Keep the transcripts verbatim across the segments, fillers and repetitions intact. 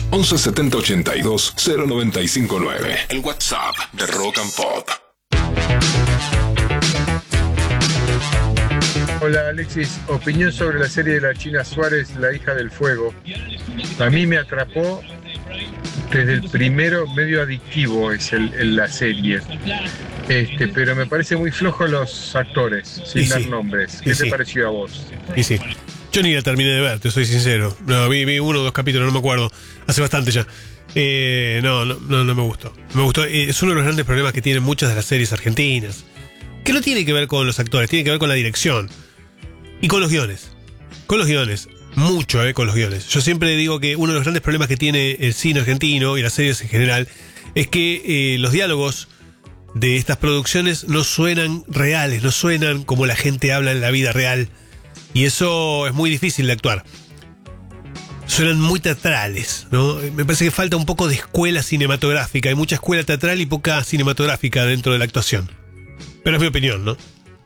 once setenta ochenta y dos cero noventa y cinco nueve. El WhatsApp de Rock and Pop. Hola Alexis, opinión sobre la serie de la China Suárez, La hija del fuego. A mí me atrapó desde el primero, medio adictivo es el, el- la serie. Este, pero me parece muy flojo los actores, sin Y dar sí. nombres. Y ¿Qué sí. te pareció a vos? Y sí. Yo ni la terminé de ver, te soy sincero. No, vi, vi uno o dos capítulos, no me acuerdo. Hace bastante ya. Eh, no, no, no, no me gustó. Me gustó. Eh, es uno de los grandes problemas que tienen muchas de las series argentinas. Que no tiene que ver con los actores, tiene que ver con la dirección. Y con los guiones. Con los guiones. Mucho, eh, con los guiones. Yo siempre digo que uno de los grandes problemas que tiene el cine argentino y las series en general es que eh, los diálogos de estas producciones no suenan reales, no suenan como la gente habla en la vida real. Y eso es muy difícil de actuar. Suenan muy teatrales, ¿no? Me parece que falta un poco de escuela cinematográfica. Hay mucha escuela teatral y poca cinematográfica dentro de la actuación. Pero es mi opinión, ¿no?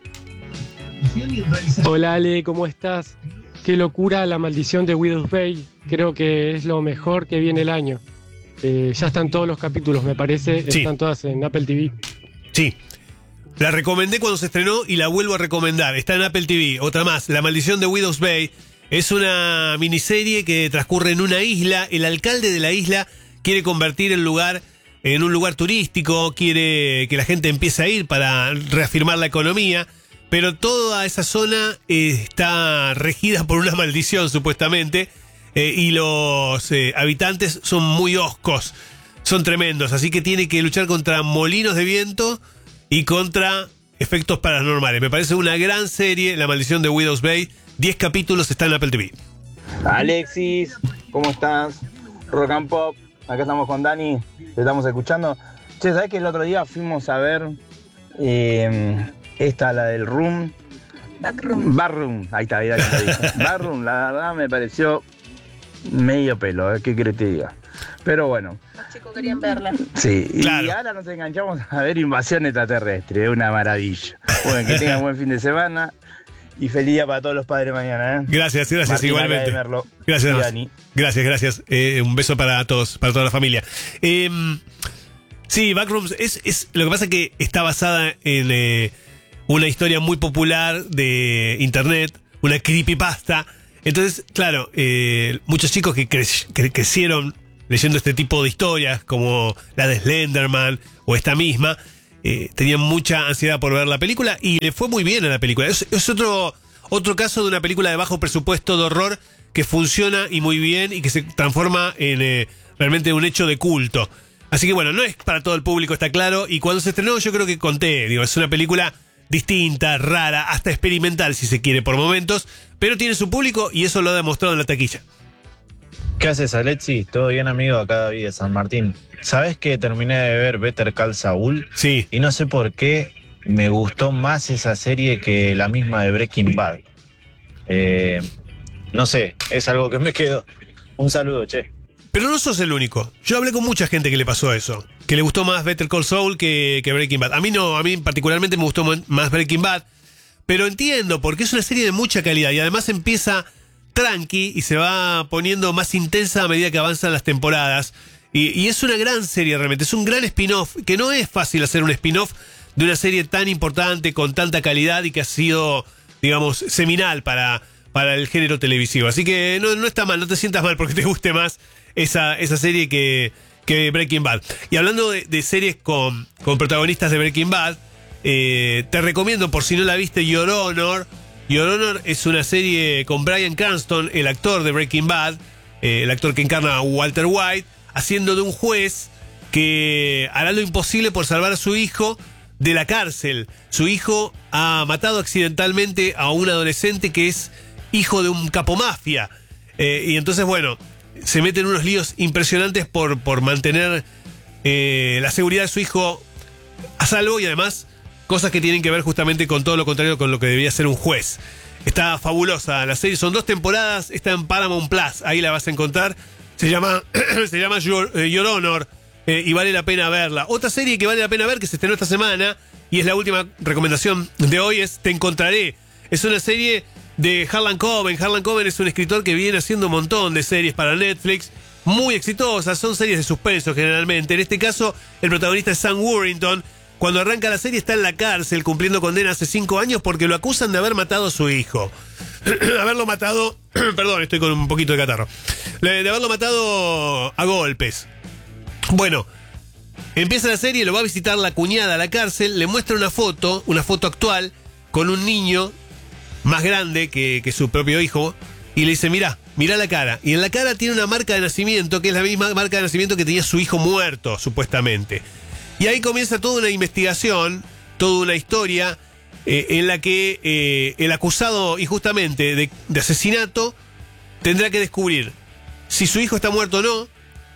Hola Ale, ¿cómo estás? Qué locura La maldición de Widow's Bay. Creo que es lo mejor que viene el año. Eh, ya están todos los capítulos, me parece. Sí. Están todas en Apple T V. Sí. La recomendé cuando se estrenó y la vuelvo a recomendar. Está en Apple T V. Otra más, La maldición de Widow's Bay. Es una miniserie que transcurre en una isla. El alcalde de la isla quiere convertir el lugar en un lugar turístico, quiere que la gente empiece a ir para reafirmar la economía, pero toda esa zona eh, está regida por una maldición, supuestamente, eh, y los eh, habitantes son muy hoscos, son tremendos, así que tiene que luchar contra molinos de viento y contra efectos paranormales. Me parece una gran serie, La maldición de Widow's Bay. diez capítulos, está en Apple T V. Alexis, ¿cómo estás? Rock and Pop, acá estamos con Dani, te estamos escuchando. Che, ¿sabés que el otro día fuimos a ver eh, esta, la del Room? Backroom. Backroom, ahí está, ahí está, ahí está. Backroom, la verdad me pareció medio pelo, ¿eh? ¿Qué querés que te diga? Pero bueno. Los chicos querían verla. Sí, y Claro. ahora nos enganchamos a ver Invasión Extraterrestre, es una maravilla. Bueno, que tengan buen fin de semana y feliz día para todos los padres mañana, ¿eh? Gracias, gracias, Martín, igualmente. acá de Merlo. Gracias, Y Dani. Dani. Gracias, gracias. Eh, un beso para todos, para toda la familia. Eh, sí, Backrooms es, es. Lo que pasa es que está basada en eh, una historia muy popular de internet, una creepypasta. Entonces, claro, eh, muchos chicos que, cre- que crecieron leyendo este tipo de historias, como la de Slenderman o esta misma, eh, tenían mucha ansiedad por ver la película y le fue muy bien a la película. Es, es otro, otro caso de una película de bajo presupuesto de horror que funciona y muy bien y que se transforma en eh, realmente un hecho de culto. Así que bueno, no es para todo el público, está claro. Y cuando se estrenó yo creo que conté, digo, es una película distinta, rara, hasta experimental si se quiere por momentos, pero tiene su público y eso lo ha demostrado en la taquilla. ¿Qué haces, Alexis? ¿Todo bien, amigo? Acá David de San Martín. ¿Sabés que terminé de ver Better Call Saul? Sí. Y no sé por qué me gustó más esa serie que la misma de Breaking Bad. Eh, no sé, es algo que me quedó. Un saludo, che. Pero no sos el único. Yo hablé con mucha gente que le pasó eso. Que le gustó más Better Call Saul que, que Breaking Bad. A mí no, a mí particularmente me gustó más Breaking Bad. Pero entiendo, porque es una serie de mucha calidad. Y además empieza tranqui y se va poniendo más intensa a medida que avanzan las temporadas. Y, y es una gran serie realmente. Es un gran spin-off. Que no es fácil hacer un spin-off de una serie tan importante, con tanta calidad y que ha sido, digamos, seminal para, para el género televisivo. Así que no, no está mal, no te sientas mal porque te guste más esa, esa serie que, que Breaking Bad. Y hablando de, de series con, con protagonistas de Breaking Bad, eh, te recomiendo, por si no la viste, Your Honor. Your Honor es una serie con Bryan Cranston, el actor de Breaking Bad, eh, el actor que encarna a Walter White, haciendo de un juez que hará lo imposible por salvar a su hijo de la cárcel. Su hijo ha matado accidentalmente a un adolescente que es hijo de un capomafia. Eh, y entonces, bueno, se mete en unos líos impresionantes por, por mantener eh, la seguridad de su hijo a salvo y además cosas que tienen que ver justamente con todo lo contrario con lo que debía ser un juez. Está fabulosa la serie, son dos temporadas, está en Paramount Plus, ahí la vas a encontrar. Se llama, se llama Your, eh, Your Honor eh, y vale la pena verla. Otra serie que vale la pena ver, que se estrenó esta semana y es la última recomendación de hoy, es Te Encontraré. Es una serie de Harlan Coben. Harlan Coben es un escritor que viene haciendo un montón de series para Netflix muy exitosas, son series de suspenso generalmente. En este caso, el protagonista es Sam Worthington. Cuando arranca la serie está en la cárcel cumpliendo condena hace cinco años porque lo acusan de haber matado a su hijo. Haberlo matado, perdón, estoy con un poquito de catarro. De haberlo matado a golpes. Bueno, empieza la serie, lo va a visitar la cuñada a la cárcel, le muestra una foto, una foto actual, con un niño más grande que, que su propio hijo, y le dice, mirá, mirá la cara. Y en la cara tiene una marca de nacimiento, que es la misma marca de nacimiento que tenía su hijo muerto, supuestamente. Y ahí comienza toda una investigación, toda una historia, eh, en la que eh, el acusado injustamente de, de asesinato tendrá que descubrir si su hijo está muerto o no,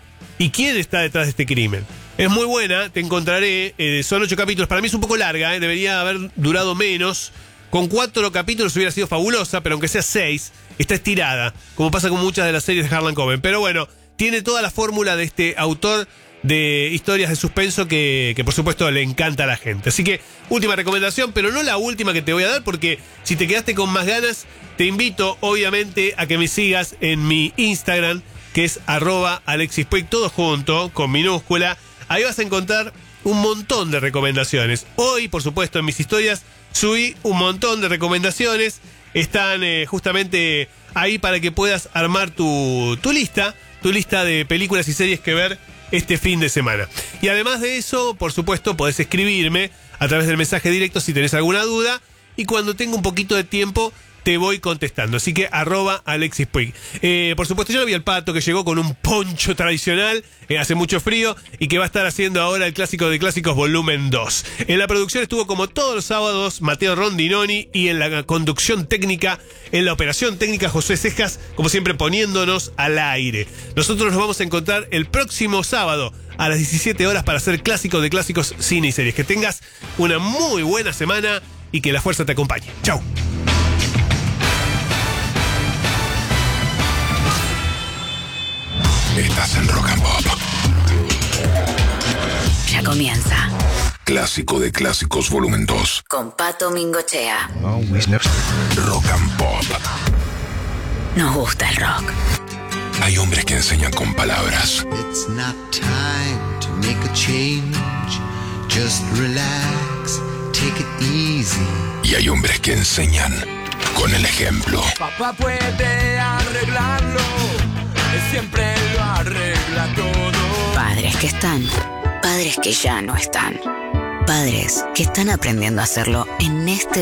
y quién está detrás de este crimen. Es muy buena, te encontraré, eh, son ocho capítulos, para mí es un poco larga, eh, debería haber durado menos. Con cuatro capítulos hubiera sido fabulosa, pero aunque sea seis, está estirada, como pasa con muchas de las series de Harlan Coben. Pero bueno, tiene toda la fórmula de este autor de historias de suspenso que, que por supuesto le encanta a la gente. Así que, última recomendación, pero no la última que te voy a dar, porque si te quedaste con más ganas, te invito obviamente a que me sigas en mi Instagram, que es arroba alexispuig, todo junto, con minúscula. Ahí vas a encontrar un montón de recomendaciones. Hoy, por supuesto, en mis historias subí un montón de recomendaciones. Están eh, justamente ahí para que puedas armar tu, tu lista, tu lista de películas y series que ver este fin de semana. Y además de eso, por supuesto, podés escribirme a través del mensaje directo si tenés alguna duda. Y cuando tenga un poquito de tiempo, te voy contestando. Así que arroba Alexis Puig. Eh, por supuesto, yo no vi al Pato, que llegó con un poncho tradicional, eh, hace mucho frío, y que va a estar haciendo ahora el Clásico de Clásicos volumen dos. En la producción estuvo, como todos los sábados, Mateo Rondinoni, y en la conducción técnica, en la operación técnica, José Cejas, como siempre poniéndonos al aire. Nosotros nos vamos a encontrar el próximo sábado a las diecisiete horas para hacer Clásico de Clásicos, cine y series. Que tengas una muy buena semana y que la fuerza te acompañe. Chau. Estás en Rock and Pop. Ya comienza. Clásico de Clásicos volumen dos. Con Pato Mingochea. Rock and Pop. Nos gusta el rock. Hay hombres que enseñan con palabras. It's not time to make a change. Just relax, take it easy. Y hay hombres que enseñan con el ejemplo. Papá puede arreglarlo, él siempre lo arregla todo. Padres que están, padres que ya no están. Padres que están aprendiendo a hacerlo en este